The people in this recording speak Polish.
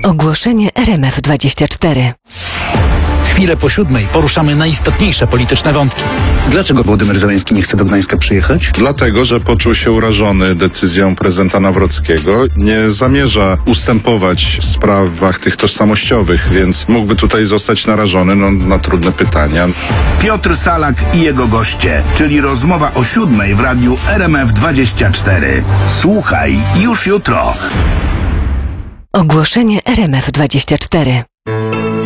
Ogłoszenie RMF24. Chwilę po 7 poruszamy najistotniejsze polityczne wątki. Dlaczego Wołodymyr Zełenski nie chce do Gdańska przyjechać? Dlatego, że poczuł się urażony decyzją prezydenta Nawrockiego. Nie zamierza ustępować w sprawach tych tożsamościowych, więc mógłby tutaj zostać narażony na trudne pytania. Piotr Salak i jego goście, czyli rozmowa o 7 w radiu RMF24. Słuchaj już jutro. Ogłoszenie RMF24.